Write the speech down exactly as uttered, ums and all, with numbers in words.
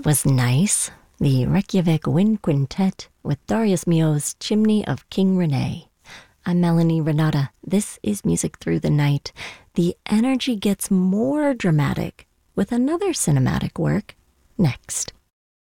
That was nice. The Reykjavik Wind Quintet with Darius Milhaud's Chimney of King Rene. I'm Melanie Renata. This is Music Through the Night. The energy gets more dramatic with another cinematic work next.